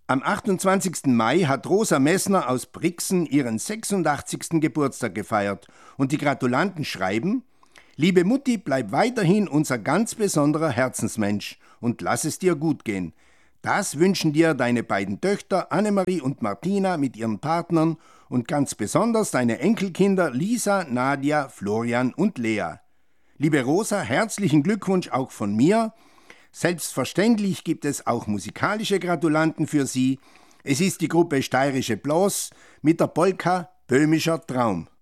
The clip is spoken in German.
Am 28. Mai hat Rosa Messner aus Brixen ihren 86. Geburtstag gefeiert und die Gratulanten schreiben: Liebe Mutti, bleib weiterhin unser ganz besonderer Herzensmensch und lass es dir gut gehen. Das wünschen dir deine beiden Töchter Annemarie und Martina mit ihren Partnern und ganz besonders deine Enkelkinder Lisa, Nadia, Florian und Lea. Liebe Rosa, herzlichen Glückwunsch auch von mir. Selbstverständlich gibt es auch musikalische Gratulanten für Sie. Es ist die Gruppe Steirische Blas mit der Polka Böhmischer Traum.